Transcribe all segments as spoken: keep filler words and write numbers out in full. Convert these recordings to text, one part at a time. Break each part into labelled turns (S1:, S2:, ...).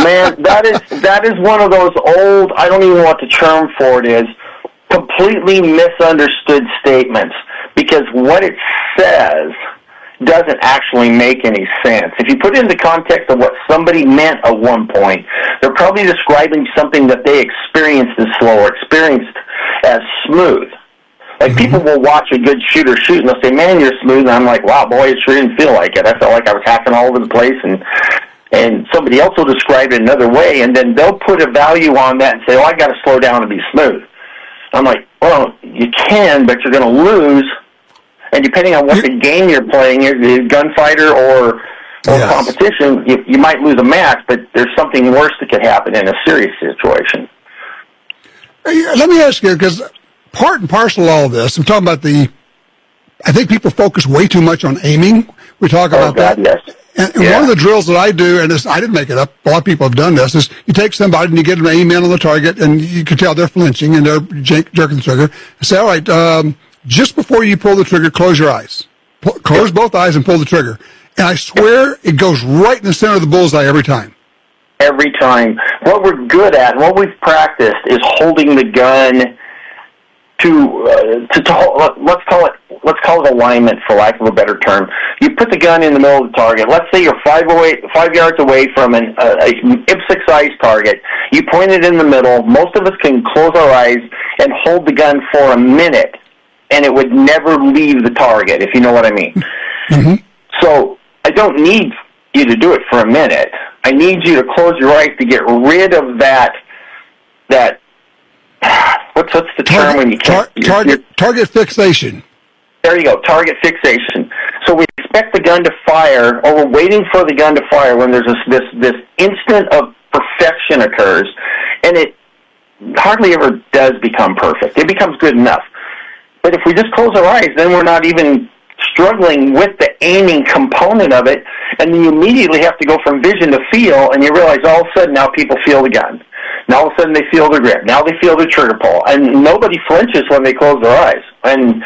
S1: Man, that is that is one of those old, I don't even know what the term for it is, completely misunderstood statements, because what it says doesn't actually make any sense. If you put it in the context of what somebody meant at one point, they're probably describing something that they experienced as slow or experienced as smooth. Like, mm-hmm. people will watch a good shooter shoot, and they'll say, man, you're smooth. And I'm like, wow, boy, it sure didn't feel like it. I felt like I was hacking all over the place. And and somebody else will describe it another way, and then they'll put a value on that and say, oh, I got to slow down to be smooth. I'm like, well, you can, but you're going to lose. And depending on what the game you're playing, you're gunfighter or, or yes. competition, you, you might lose a match, but there's something worse that could happen in a serious situation.
S2: Hey, let me ask you, because part and parcel of all of this, I'm talking about the, I think people focus way too much on aiming. We talk
S1: oh,
S2: about
S1: God,
S2: that.
S1: Yes.
S2: And, and
S1: yeah.
S2: one of the drills that I do, and this, I didn't make it up, a lot of people have done this, is you take somebody and you get them to aim in on the target, and you can tell they're flinching and they're j- jerking the trigger. And say, all right, um, just before you pull the trigger, close your eyes. Pull, close both eyes and pull the trigger. And I swear it goes right in the center of the bullseye every time.
S1: Every time. What we're good at, what we've practiced, is holding the gun to, uh, to, to let's call it, let's call it alignment, for lack of a better term. You put the gun in the middle of the target. Let's say you're five away, five yards away from an uh, a I P six-size target. You point it in the middle. Most of us can close our eyes and hold the gun for a minute, and it would never leave the target, if you know what I mean. Mm-hmm. So I don't need you to do it for a minute. I need you to close your eyes to get rid of that, that, what's, what's the term
S2: target,
S1: when you can't?
S2: Tar- target, you're, target fixation.
S1: There you go, target fixation. So we expect the gun to fire, or we're waiting for the gun to fire when there's this, this, this instant of perfection occurs, and it hardly ever does become perfect. It becomes good enough. But if we just close our eyes, then we're not even struggling with the aiming component of it, and then you immediately have to go from vision to feel, and you realize all of a sudden now people feel the gun. Now all of a sudden they feel the grip. Now they feel the trigger pull. And nobody flinches when they close their eyes. And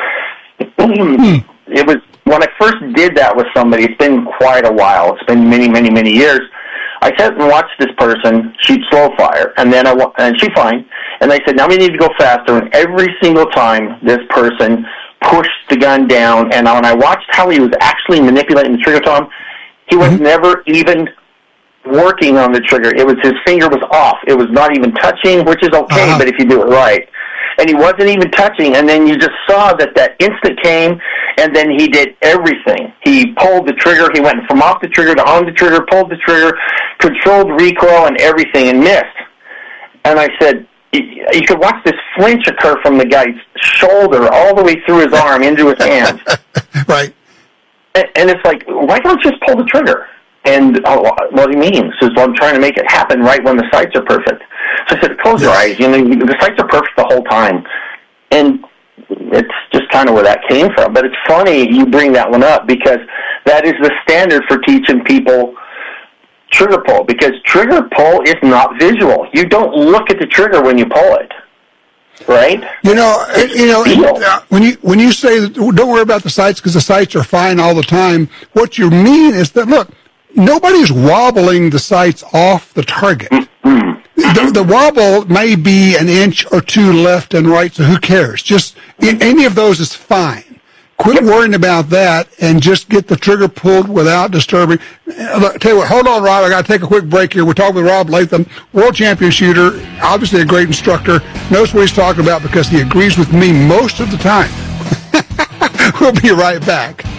S1: it was, when I first did that with somebody, it's been quite a while. It's been many, many, many years. I sat and watched this person shoot slow fire, and then I, and she fine. And I said, now we need to go faster. And every single time this person pushed the gun down, and when I watched how he was actually manipulating the trigger, Tom, he was mm-hmm. never even working on the trigger. It was, his finger was off. It was not even touching, which is okay, uh-huh. but if you do it right. And he wasn't even touching, and then you just saw that that instant came, and then he did everything. He pulled the trigger, he went from off the trigger to on the trigger, pulled the trigger, controlled recoil and everything, and missed. And I said, you could watch this flinch occur from the guy's shoulder all the way through his arm into his hand.
S2: Right.
S1: And, and it's like, why don't you just pull the trigger? And oh, what he means is, well, I'm trying to make it happen right when the sights are perfect. So I said, close your eyes. You know, the sights are perfect the whole time. And it's just kind of where that came from. But it's funny you bring that one up, because that is the standard for teaching people trigger pull, because trigger pull is not visual. You don't look at the trigger when you pull it, right?
S2: You know, you know, uh, when you when you say that, don't worry about the sights because the sights are fine all the time, what you mean is that, look, nobody's wobbling the sights off the target. Mm-hmm. The, the wobble may be an inch or two left and right, so who cares? Just any of those is fine. Quit worrying about that and just get the trigger pulled without disturbing. Look, tell you what, hold on, Rob. I got to take a quick break here. We're talking with Rob Latham, world champion shooter, obviously a great instructor, knows what he's talking about because he agrees with me most of the time. We'll be right back.